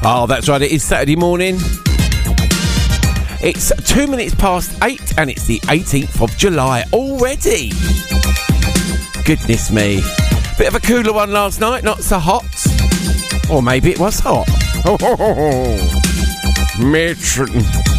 Oh, that's right, it is Saturday morning. It's 2 minutes past 8 and it's the 18th of July already. Goodness me. Bit of a cooler one last night, not so hot. Or maybe it was hot. Mitch.